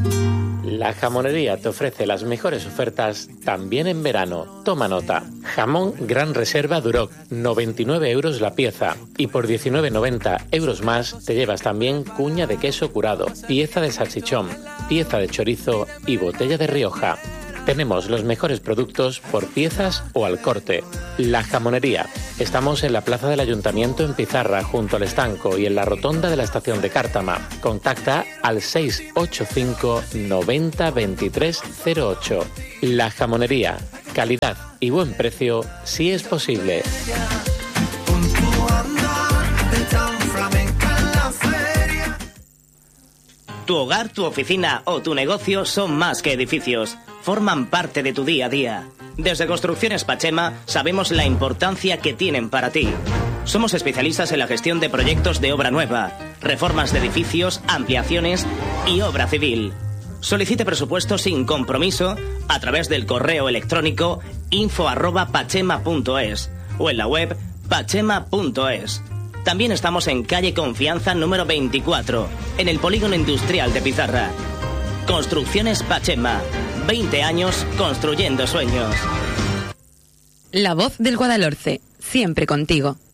La Jamonería te ofrece las mejores ofertas también en verano. Toma nota. Jamón Gran Reserva Duroc, 99 euros la pieza. Y por 19,90 euros más te llevas también cuña de queso curado, pieza de salchichón, pieza de chorizo y botella de Rioja. Tenemos los mejores productos por piezas o al corte. La Jamonería. Estamos en la plaza del Ayuntamiento en Pizarra, junto al estanco, y en la rotonda de la estación de Cártama. Contacta al 685 90 23 08. La Jamonería. Calidad y buen precio si es posible. Tu hogar, tu oficina o tu negocio son más que edificios. Forman parte de tu día a día. Desde Construcciones Pachema sabemos la importancia que tienen para ti. Somos especialistas en la gestión de proyectos de obra nueva, reformas de edificios, ampliaciones y obra civil. Solicite presupuesto sin compromiso a través del correo electrónico info@pachema.es o en la web pachema.es. También estamos en calle Confianza número 24, en el Polígono Industrial de Pizarra. Construcciones Pachema, 20 años construyendo sueños. La voz del Guadalhorce, siempre contigo.